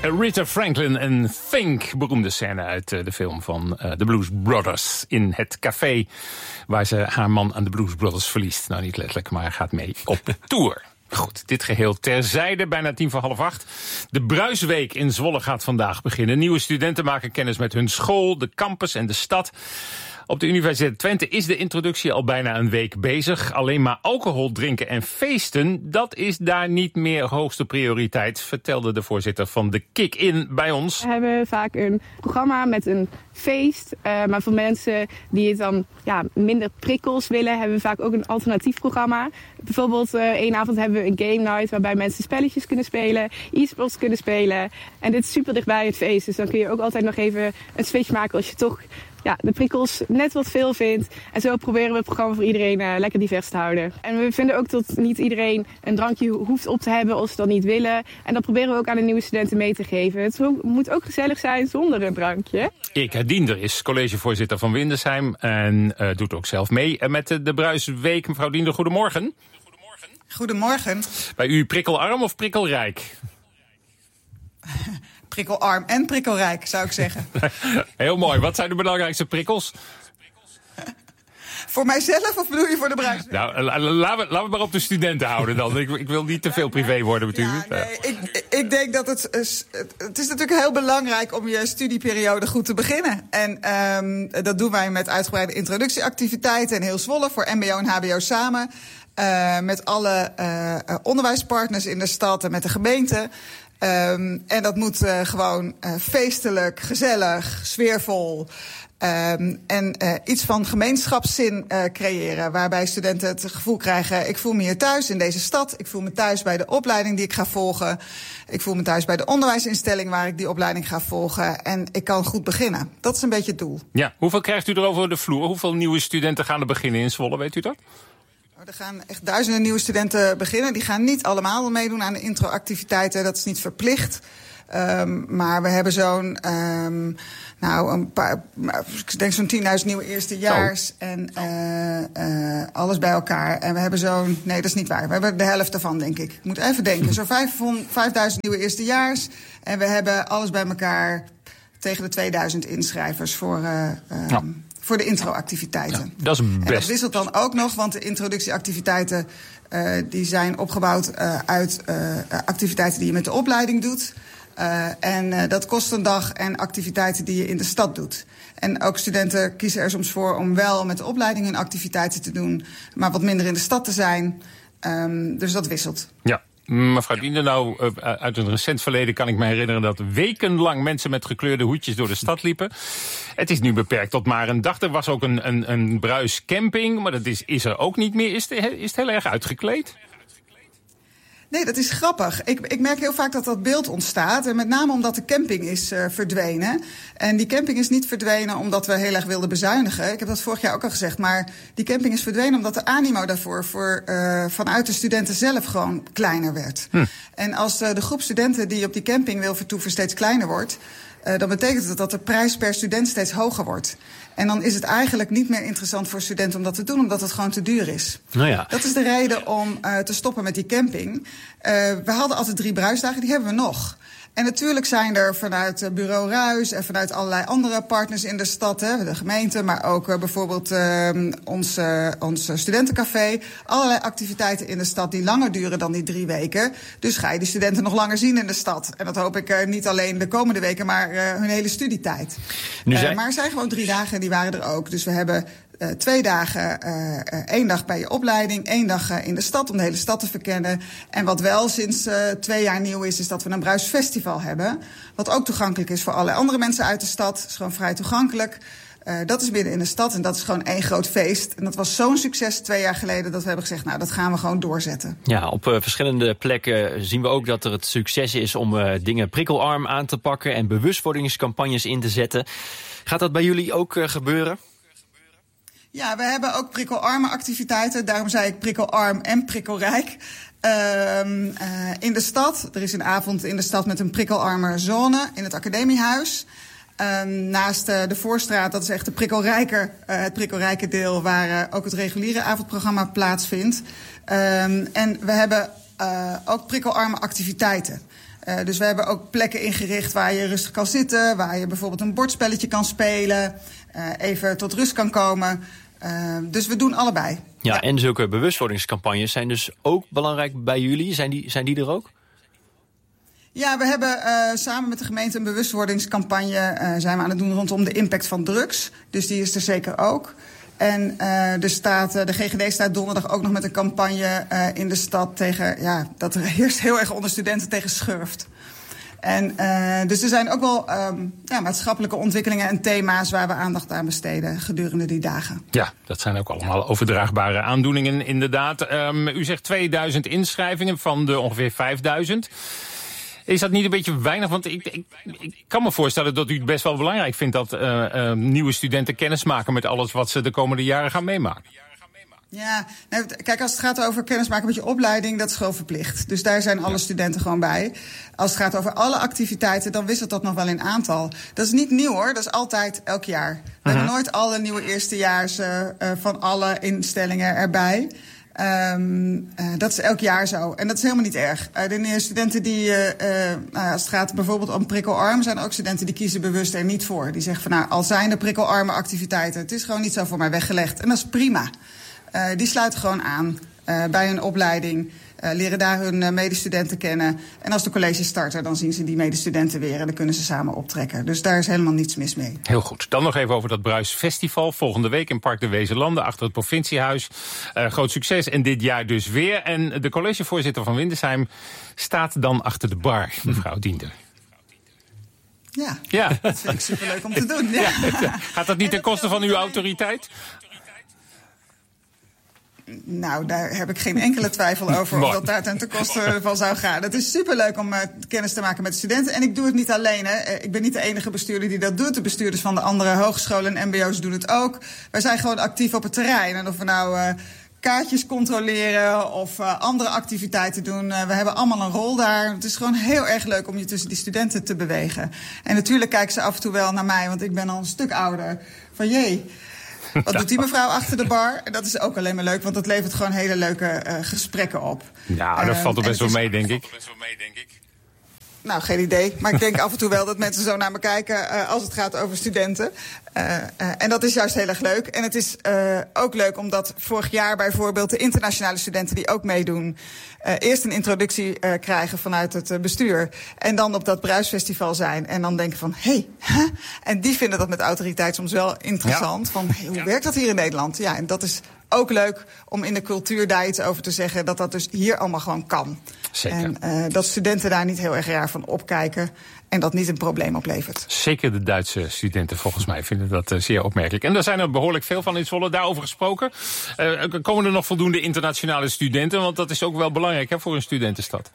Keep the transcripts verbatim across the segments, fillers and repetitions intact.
Rita Franklin en Think, beroemde scène uit de film van uh, de Blues Brothers in het café waar ze haar man aan de Blues Brothers verliest. Nou, niet letterlijk, maar gaat mee op tour. Goed, dit geheel terzijde, bijna tien voor half acht. De Bruisweek in Zwolle gaat vandaag beginnen. Nieuwe studenten maken kennis met hun school, de campus en de stad. Op de Universiteit Twente is de introductie al bijna een week bezig. Alleen maar alcohol drinken en feesten, dat is daar niet meer hoogste prioriteit, vertelde de voorzitter van de Kick-In bij ons. We hebben vaak een programma met een feest. Uh, maar voor mensen die het dan ja, minder prikkels willen, hebben we vaak ook een alternatief programma. Bijvoorbeeld uh, één avond hebben we een game night waarbij mensen spelletjes kunnen spelen, e-sports kunnen spelen. En dit is super dichtbij het feest, dus dan kun je ook altijd nog even een switch maken als je toch ja, de prikkels net wat veel vindt. En zo proberen we het programma voor iedereen uh, lekker divers te houden. En we vinden ook dat niet iedereen een drankje hoeft op te hebben als ze dat niet willen. En dat proberen we ook aan de nieuwe studenten mee te geven. Het moet ook gezellig zijn zonder een drankje. Ika Diender is collegevoorzitter van Windesheim en uh, doet ook zelf mee met de, de Bruisweek. Mevrouw Diender, goedemorgen. Goedemorgen. Goedemorgen. Bij u prikkelarm of prikkelrijk? Prikkelarm en prikkelrijk, zou ik zeggen. Heel mooi. Wat zijn de belangrijkste prikkels? Voor mijzelf of bedoel je voor de Bruisweek? Nou, laten we, laten we maar op de studenten houden dan. Ik, ik wil niet te veel privé worden natuurlijk. Ja, nee, ik, ik denk dat het... Het is natuurlijk heel belangrijk om je studieperiode goed te beginnen. En um, dat doen wij met uitgebreide introductieactiviteiten in heel Zwolle voor mbo en hbo samen. Uh, met alle uh, onderwijspartners in de stad en met de gemeente. Um, en dat moet uh, gewoon uh, feestelijk, gezellig, sfeervol. Um, en uh, iets van gemeenschapszin uh, creëren. Waarbij studenten het gevoel krijgen, ik voel me hier thuis in deze stad. Ik voel me thuis bij de opleiding die ik ga volgen. Ik voel me thuis bij de onderwijsinstelling waar ik die opleiding ga volgen. En ik kan goed beginnen. Dat is een beetje het doel. Ja, hoeveel krijgt u er over de vloer? Hoeveel nieuwe studenten gaan er beginnen in Zwolle, weet u dat? Er gaan echt duizenden nieuwe studenten beginnen. Die gaan niet allemaal meedoen aan de introactiviteiten. Dat is niet verplicht. Um, maar we hebben zo'n, um, nou, een paar, ik denk zo'n tienduizend nieuwe eerstejaars. Oh. En uh, uh, alles bij elkaar. En we hebben zo'n, nee, dat is niet waar. We hebben de helft ervan, denk ik. Ik moet even denken. Zo'n vijfduizend nieuwe eerstejaars. En we hebben alles bij elkaar tegen de tweeduizend inschrijvers voor... Uh, um, ja. Voor de introactiviteiten. Ja, dat is best. En dat wisselt dan ook nog, want de introductieactiviteiten uh, die zijn opgebouwd uh, uit uh, activiteiten die je met de opleiding doet. Uh, en uh, dat kost een dag en activiteiten die je in de stad doet. En ook studenten kiezen er soms voor om wel met de opleiding hun activiteiten te doen, maar wat minder in de stad te zijn. Um, dus dat wisselt. Ja. Mevrouw Diender, nou, uit een recent verleden kan ik me herinneren dat wekenlang mensen met gekleurde hoedjes door de stad liepen. Het is nu beperkt tot maar een dag. Er was ook een, een, een bruiscamping, maar dat is, is er ook niet meer. Is het, is het heel erg uitgekleed? Nee, dat is grappig. Ik, ik merk heel vaak dat dat beeld ontstaat. En met name omdat de camping is uh, verdwenen. En die camping is niet verdwenen omdat we heel erg wilden bezuinigen. Ik heb dat vorig jaar ook al gezegd. Maar die camping is verdwenen omdat de animo daarvoor voor, uh, vanuit de studenten zelf gewoon kleiner werd. Hm. En als uh, de groep studenten die op die camping wil vertoeven steeds kleiner wordt, Uh, dan betekent het dat de prijs per student steeds hoger wordt. En dan is het eigenlijk niet meer interessant voor studenten om dat te doen, omdat het gewoon te duur is. Nou ja. Dat is de reden om uh, te stoppen met die camping. Uh, we hadden altijd drie bruisdagen, die hebben we nog. En natuurlijk zijn er vanuit Bureau Ruis en vanuit allerlei andere partners in de stad, hè, de gemeente, maar ook uh, bijvoorbeeld uh, ons, uh, ons studentencafé, allerlei activiteiten in de stad die langer duren dan die drie weken. Dus ga je die studenten nog langer zien in de stad. En dat hoop ik uh, niet alleen de komende weken, maar uh, hun hele studietijd. Nu zijn... Uh, maar er zijn gewoon drie dagen, die waren er ook. Dus we hebben Uh, twee dagen, uh, uh, één dag bij je opleiding, één dag uh, in de stad om de hele stad te verkennen. En wat wel sinds uh, twee jaar nieuw is, is dat we een bruisfestival hebben. Wat ook toegankelijk is voor alle andere mensen uit de stad. Het is gewoon vrij toegankelijk. Uh, dat is midden in de stad en dat is gewoon één groot feest. En dat was zo'n succes twee jaar geleden dat we hebben gezegd, nou, dat gaan we gewoon doorzetten. Ja, op uh, verschillende plekken zien we ook dat er het succes is om uh, dingen prikkelarm aan te pakken en bewustwordingscampagnes in te zetten. Gaat dat bij jullie ook uh, gebeuren? Ja, we hebben ook prikkelarme activiteiten. Daarom zei ik prikkelarm en prikkelrijk. Uh, uh, in de stad. Er is een avond in de stad met een prikkelarme zone in het Academiehuis. Uh, naast uh, de Voorstraat, dat is echt de prikkelrijke, uh, het prikkelrijke deel waar uh, ook het reguliere avondprogramma plaatsvindt. Uh, en we hebben uh, ook prikkelarme activiteiten. Uh, dus we hebben ook plekken ingericht waar je rustig kan zitten, waar je bijvoorbeeld een bordspelletje kan spelen, uh, even tot rust kan komen. Uh, dus we doen allebei. Ja, ja, en zulke bewustwordingscampagnes zijn dus ook belangrijk bij jullie. Zijn die, zijn die er ook? Ja, we hebben uh, samen met de gemeente een bewustwordingscampagne uh, zijn we aan het doen rondom de impact van drugs. Dus die is er zeker ook. En uh, de, staat, uh, de G G D staat donderdag ook nog met een campagne uh, in de stad tegen, ja, dat er heerst heel erg onder studenten tegen schurft. En uh, dus er zijn ook wel um, ja, maatschappelijke ontwikkelingen en thema's waar we aandacht aan besteden gedurende die dagen. Ja, dat zijn ook allemaal overdraagbare aandoeningen inderdaad. Um, u zegt tweeduizend inschrijvingen van de ongeveer vijfduizend. Is dat niet een beetje weinig? Want ik, ik, ik kan me voorstellen dat u het best wel belangrijk vindt dat uh, uh, nieuwe studenten kennis maken met alles wat ze de komende jaren gaan meemaken. Ja, nou, kijk, als het gaat over kennismaken met je opleiding, dat is gewoon verplicht. Dus daar zijn alle ja. studenten gewoon bij. Als het gaat over alle activiteiten, dan wisselt dat nog wel in aantal. Dat is niet nieuw hoor, dat is altijd elk jaar. We uh-huh. hebben nooit alle nieuwe eerstejaars uh, uh, van alle instellingen erbij. Um, uh, dat is elk jaar zo. En dat is helemaal niet erg. Uh, de studenten die, uh, uh, als het gaat bijvoorbeeld om prikkelarm, zijn ook studenten die kiezen bewust er niet voor. Die zeggen van nou, al zijn er prikkelarme activiteiten, het is gewoon niet zo voor mij weggelegd. En dat is prima. Uh, die sluiten gewoon aan uh, bij hun opleiding, uh, leren daar hun uh, medestudenten kennen. En als de colleges starten, dan zien ze die medestudenten weer en dan kunnen ze samen optrekken. Dus daar is helemaal niets mis mee. Heel goed. Dan nog even over dat Bruis Festival. Volgende week in Park de Wezenlanden, achter het provinciehuis. Uh, groot succes en dit jaar dus weer. En de collegevoorzitter van Windesheim staat dan achter de bar, mevrouw Diender. Ja, ja, dat vind ik superleuk om te doen. Ja. Ja. Gaat dat niet ten koste van uw autoriteit? Nou, daar heb ik geen enkele twijfel over of dat daar ten koste van zou gaan. Het is superleuk om uh, kennis te maken met de studenten. En ik doe het niet alleen. Hè. Ik ben niet de enige bestuurder die dat doet. De bestuurders van de andere hogescholen en mbo's doen het ook. Wij zijn gewoon actief op het terrein. En of we nou uh, kaartjes controleren of uh, andere activiteiten doen. Uh, we hebben allemaal een rol daar. Het is gewoon heel erg leuk om je tussen die studenten te bewegen. En natuurlijk kijken ze af en toe wel naar mij, want ik ben al een stuk ouder. Van jee... Wat doet die mevrouw achter de bar? En dat is ook alleen maar leuk, want dat levert gewoon hele leuke uh, gesprekken op. Ja, dat uh, valt er best wel mee, denk ik. Nou, geen idee. Maar ik denk af en toe wel dat mensen zo naar me kijken uh, als het gaat over studenten. Uh, uh, en dat is juist heel erg leuk. En het is uh, ook leuk omdat vorig jaar bijvoorbeeld de internationale studenten die ook meedoen, Uh, eerst een introductie uh, krijgen vanuit het uh, bestuur. En dan op dat Bruisfestival zijn. En dan denken van, hé, hey, en die vinden dat met autoriteit soms wel interessant. Ja. Van, hey, hoe ja. werkt dat hier in Nederland? Ja, en dat is ook leuk om in de cultuur daar iets over te zeggen, dat dat dus hier allemaal gewoon kan. Zeker. En uh, dat studenten daar niet heel erg raar van opkijken en dat niet een probleem oplevert. Zeker de Duitse studenten volgens mij vinden dat uh, zeer opmerkelijk. En daar zijn er behoorlijk veel van in Zwolle. Daarover gesproken. Uh, komen er nog voldoende internationale studenten? Want dat is ook wel belangrijk hè, voor een studentenstad.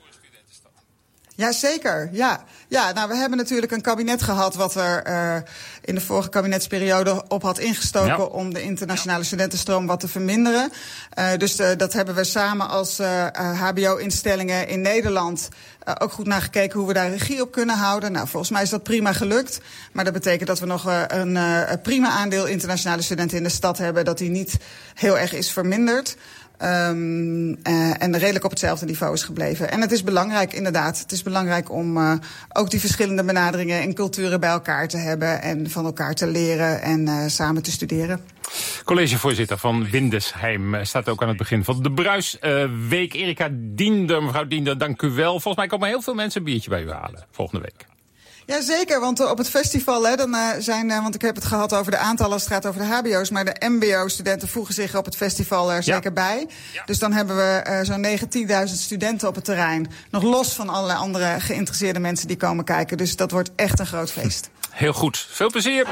Ja, zeker. Ja. ja, nou, we hebben natuurlijk een kabinet gehad wat er uh, in de vorige kabinetsperiode op had ingestoken ja. om de internationale studentenstroom wat te verminderen. Uh, dus uh, dat hebben we samen als uh, uh, H B O-instellingen in Nederland uh, ook goed naar gekeken hoe we daar regie op kunnen houden. Nou, volgens mij is dat prima gelukt. Maar dat betekent dat we nog uh, een uh, prima aandeel internationale studenten in de stad hebben, dat die niet heel erg is verminderd. Um, uh, en redelijk op hetzelfde niveau is gebleven. En het is belangrijk, inderdaad. Het is belangrijk om uh, ook die verschillende benaderingen en culturen bij elkaar te hebben en van elkaar te leren en uh, samen te studeren. Collegevoorzitter van Windesheim staat ook aan het begin van de Bruisweek. Uh, Erika Diender, mevrouw Diender, dank u wel. Volgens mij komen heel veel mensen een biertje bij u halen volgende week. Jazeker, want uh, op het festival, hè, dan uh, zijn, uh, want ik heb het gehad over de aantallen als het gaat over de H B O's, maar de M B O-studenten voegen zich op het festival er zeker ja. bij. Ja. Dus dan hebben we uh, zo'n negen, tienduizend studenten op het terrein. Nog los van allerlei andere geïnteresseerde mensen die komen kijken. Dus dat wordt echt een groot feest. Heel goed. Veel plezier.